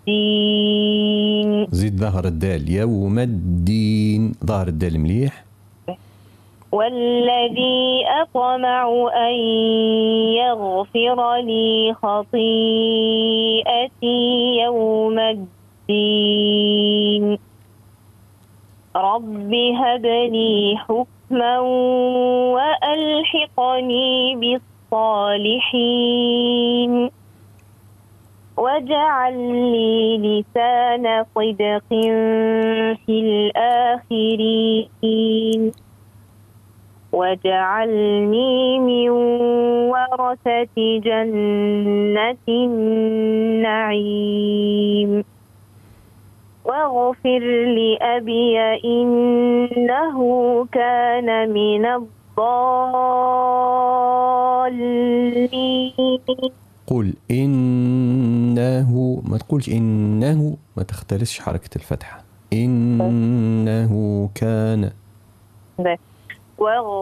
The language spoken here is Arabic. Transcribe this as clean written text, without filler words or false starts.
الدين. زيد ظهر الدال، يوم الدين، ظهر الدال مليح. والذي أطمع أن يغفر لي خطيئتي يوم الدين. رب هب لي حكما وألحقني بالصالحين واجعل لي لسان صدق في الآخرين واجعلني من ورثة جنة النعيم واغفر لأبي إنه كان من الضالين. قل إنه، ما تقولش إنه، ما تختلسش حركة الفتحة. إنه كان.